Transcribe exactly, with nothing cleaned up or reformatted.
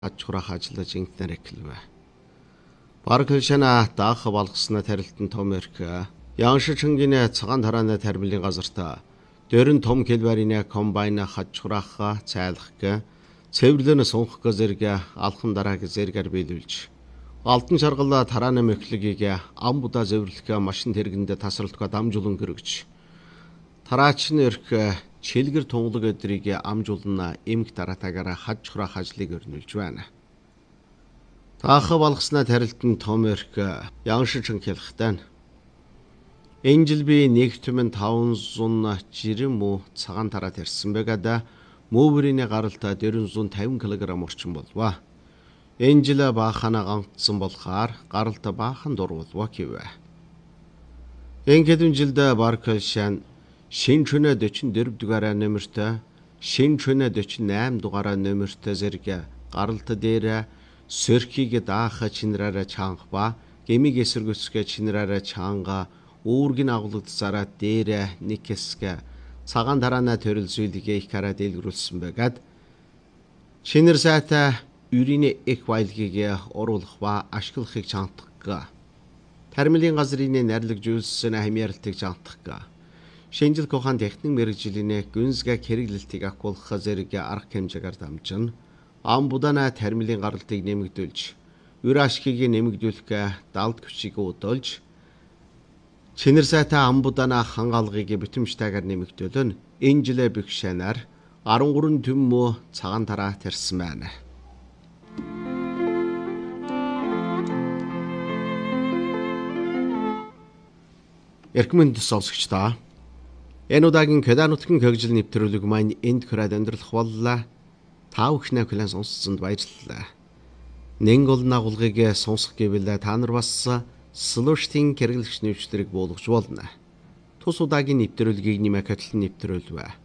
ачхурах ажиллаж интнэр эклвэ. Баркэлшана даах балгасна тарилтан том эрх яншичнгинэ цагаан тарааны тармилын газартаа дөрөн том келбаринэ комбайна хачхураха цайлахга цэвэрлэн сунхга зэрэг алхан дарааг зэрэгээр биелүүлж алтан шаргал тарааны мэхлэгийг ам будаа зэвэрлэх машин тэргэндэ тасралтга дамжуулан гэрэгч тараачны эрх чилгэр тунгалаг өдрийг амжуулна эмх дараатаагаараа хажхурах ажлыг өрнүүлж байна. Таах балгасна тарилтан том эрх яншичэн хэлхтэн энэ жил би нэг түмэн таван зуун жирэн муу цагаан тараа тарьсан байгаад мөөврийн гаралтай дөрвөн зуун тавин килограмм орчим болваа. Энэ жил баахана гантсан болохоор гаралтай баахан дурвуулва гэвэ. Энэ хэдэн жилд Баркэлшан шин чөнө дөчин дөрв дугаараа нөмөртэй шин чөнө дөчин найм дугаараа нөмөртэй зэрэг гаралт дээр сөрхийг даах чинраараа чанга ба гэмиг эсэргүүцгээ чинраараа чанга үүргийн агуулгад зараа дээр нэг хэсэг цагаан тараана төрөл зүйлгээ их хараа дэлгэрүүлсэн байгаад чинэр сайтай үрийн их байлгийг оруулах ба ашиглахыг чантах. Тармилын газрын найрлаг зүйлсэн хамьяалтыг чантах. Шинжил кохан техник мэрэгжлийн гүнзгэ хэрэглэлтийг ахуулах зэрэг арга хэмжээгээр дамжин ам будана тармилын гаралтыг нэмэгдүүлж үр ашгийг нэмэгдүүлэх далд хүчийг удолж чинэр сайтай ам будана хангаалгыг битэмжтэйгээр нэмэгдүүлэн энэ жилээ бэгшэнаар арван гурван түм муу цагаан тараа тарьсан байна. Эрхмэнд сонсогчдоо энэ удаагийн Кэда нутгийн хөгжил нэвтрүүлэг маань энд хүрээд өндөрлөх боллоо. Та бүхнээ хүлээн сонсцонд баярлалаа. Нэн гол нагуулгыг сонсох гэвэл та нар бас слуштын хэрэглэгч нэвтрүүлэг буулгаж болно. Тус удаагийн нэвтрүүлгийг нэмэх хөтлөн нэвтрүүлвэ.